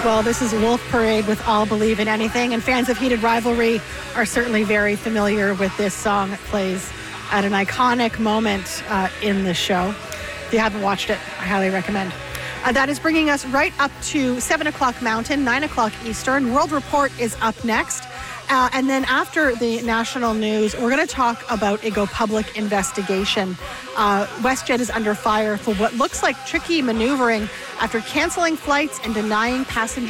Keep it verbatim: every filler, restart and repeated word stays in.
Well, this is Wolf Parade with All Believe in Anything, and fans of Heated Rivalry are certainly very familiar with this song. It plays at an iconic moment uh, in the show. If you haven't watched it, I highly recommend. Uh, that is bringing us right up to seven o'clock Mountain, nine o'clock Eastern. World Report is up next. Uh, and then after the national news, we're going to talk about a Go Public investigation. Uh, WestJet is under fire for what looks like tricky maneuvering after canceling flights and denying passengers